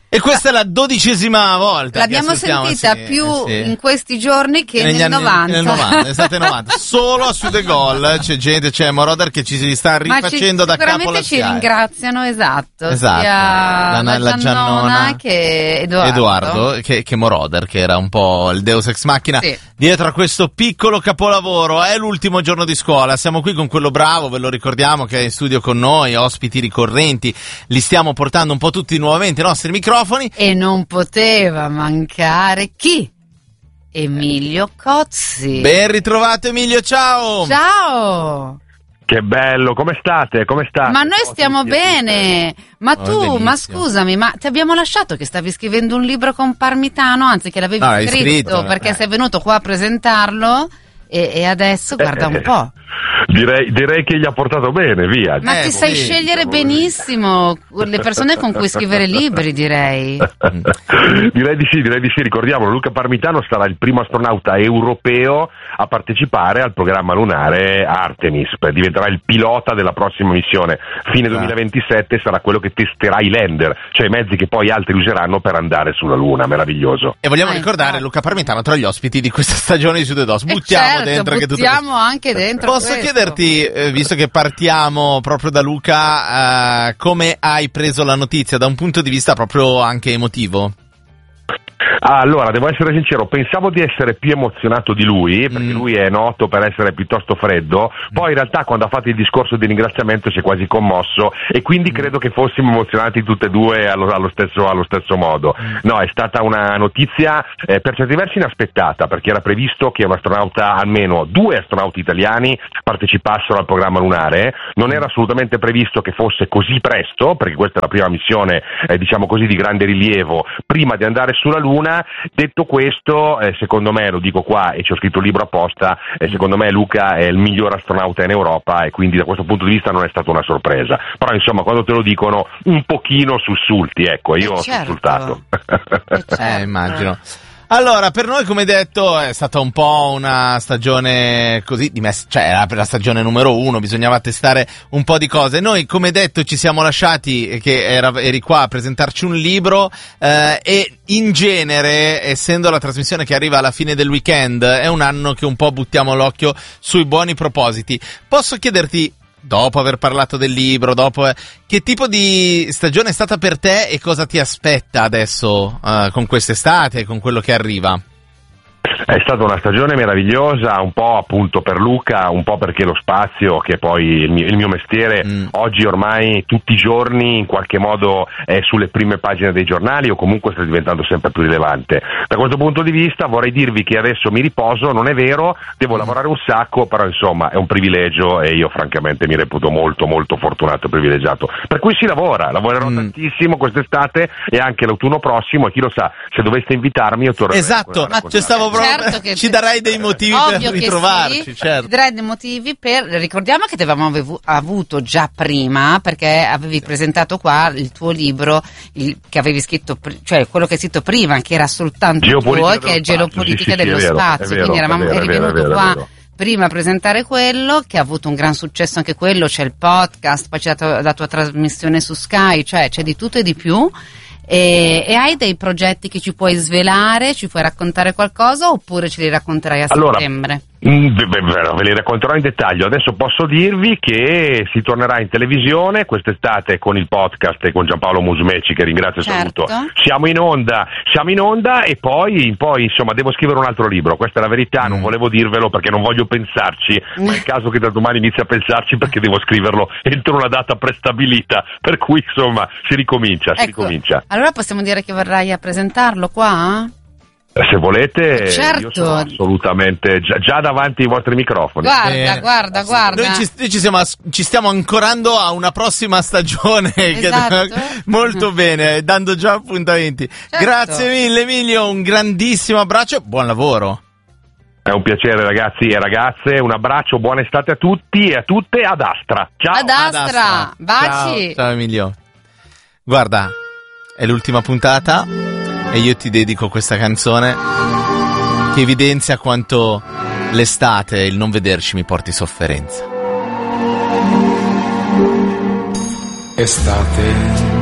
E questa è la 12ª volta. L'abbiamo sentita in questi giorni che negli anni 90. Nel 90, estate 90. Solo a Sud e Gol c'è Moroder che ci sta rifacendo da capo la sicuramente ci ringraziano, esatto. Sia la Giannona che Edoardo che Moroder, che era un po' il Deus Ex Machina dietro a questo piccolo capolavoro. È l'ultimo giorno di scuola, siamo qui con quello bravo, ve lo ricordiamo, che è in studio con noi, ospiti ricorrenti, li stiamo portando un po' tutti nuovamente ai nostri microfoni. E non poteva mancare chi? Emilio Cozzi. Ben ritrovato Emilio, ciao! Ciao! Che bello, come state? Ma noi stiamo bene. Ma tu, ma scusami, ma ti abbiamo lasciato che stavi scrivendo un libro con Parmitano, anzi che l'avevi scritto perché sei venuto qua a presentarlo e adesso guarda un po'. Direi che gli ha portato bene, via. Ma ti sai scegliere benissimo le persone con cui scrivere libri, direi. Direi di sì. Ricordiamolo, Luca Parmitano sarà il primo astronauta europeo a partecipare al programma lunare Artemis. Diventerà il pilota della prossima missione. Fine 2027 sarà quello che testerà i lander, cioè i mezzi che poi altri useranno per andare sulla Luna. Meraviglioso. E vogliamo ricordare Luca Parmitano tra gli ospiti di questa stagione di Sud e Dos. Buttiamo anche dentro. Posso chiederti, visto che partiamo proprio da Luca, come hai preso la notizia da un punto di vista proprio anche emotivo? Allora, devo essere sincero, pensavo di essere più emozionato di lui, perché lui è noto per essere piuttosto freddo, poi in realtà quando ha fatto il discorso di ringraziamento si è quasi commosso e quindi credo che fossimo emozionati tutte e due allo stesso modo. No, è stata una notizia per certi versi inaspettata, perché era previsto che almeno 2 astronauti italiani partecipassero al programma lunare, non era assolutamente previsto che fosse così presto, perché questa è la prima missione, diciamo così, di grande rilievo, prima di andare sulla Luna. Detto questo, secondo me, lo dico qua e ci ho scritto un libro apposta, secondo me Luca è il miglior astronauta in Europa e quindi da questo punto di vista non è stata una sorpresa. Però insomma, quando te lo dicono un pochino sussulti, ecco, io ho sussultato. Immagino. Allora, per noi, come detto, è stata un po' una stagione così cioè era per la stagione numero 1, bisognava testare un po' di cose. Noi, come detto, ci siamo lasciati che eri qua a presentarci un libro e in genere, essendo la trasmissione che arriva alla fine del weekend, è un anno che un po' buttiamo l'occhio sui buoni propositi. Posso chiederti, dopo aver parlato del libro, che tipo di stagione è stata per te e cosa ti aspetta adesso con quest'estate e con quello che arriva? È stata una stagione meravigliosa, un po' appunto per Luca, un po' perché lo spazio, che poi il mio mestiere, oggi ormai tutti i giorni in qualche modo è sulle prime pagine dei giornali o comunque sta diventando sempre più rilevante. Da questo punto di vista vorrei dirvi che adesso mi riposo, non è vero, devo lavorare un sacco, però insomma è un privilegio e io francamente mi reputo molto molto fortunato e privilegiato. Per cui lavorerò tantissimo quest'estate e anche l'autunno prossimo e chi lo sa, se doveste invitarmi io tornerò. Esatto, ma ci stavo proprio. Certo che ci darai dei motivi per ritrovarci, sì, certo. Ci darai dei motivi ricordiamo che ti avevamo avuto già prima, perché avevi presentato qua il tuo libro che avevi scritto, cioè quello che hai scritto prima, che era soltanto tuo, che è Geopolitica dello Spazio, quindi eri venuto qua prima a presentare quello, che ha avuto un gran successo anche quello, c'è il podcast, poi c'è la tua trasmissione su Sky, cioè c'è di tutto e di più. E hai dei progetti che ci puoi svelare, ci puoi raccontare qualcosa oppure ce li racconterai a settembre? Ve li racconterò in dettaglio. Adesso posso dirvi che si tornerà in televisione quest'estate con il podcast e con Giampaolo Musumeci, che ringrazio e saluto. Siamo in onda e poi insomma devo scrivere un altro libro, questa è la verità, non volevo dirvelo perché non voglio pensarci, ma è il caso che da domani inizi a pensarci perché devo scriverlo entro una data prestabilita, per cui insomma si ricomincia. Allora possiamo dire che verrai a presentarlo qua? Se volete, certo. Io sono assolutamente già davanti ai vostri microfoni. Guarda. Noi ci stiamo ancorando a una prossima stagione, esatto. Molto bene, dando già appuntamenti. Certo. Grazie mille Emilio, un grandissimo abbraccio e buon lavoro. È un piacere ragazzi e ragazze, un abbraccio, buona estate a tutti e a tutte, ad Astra. Ciao. Ad Astra, baci. Ciao Emilio. Guarda, è l'ultima puntata e io ti dedico questa canzone che evidenzia quanto l'estate e il non vederci mi porti sofferenza. Estate